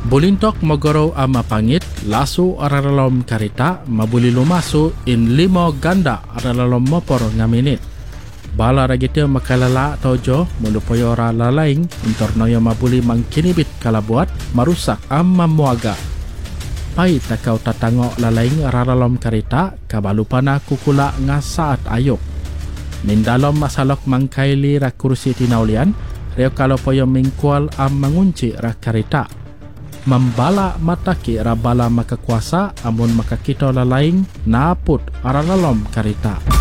Bulintok magoro ama pangit, lasu araralom karita, mabuli lumasu in 5 ganda araralom mopor nga minit. Bala ragityo makalala tojo, mulupoyo ora lalaing, intornoyo mabuli mangkinibit kalabuat, marusak ang mamuaga. Pai takaw tatango lalaing araralom karita, kabalupa na kukula nga saat ayok. Mindalom masalok mangkaili ra kursi tinaulian, reo kalopoyo mingkual ang mangunci ra karita. Membala mataki ra bala makakuasa amun makakito lalaing naput araralom karita.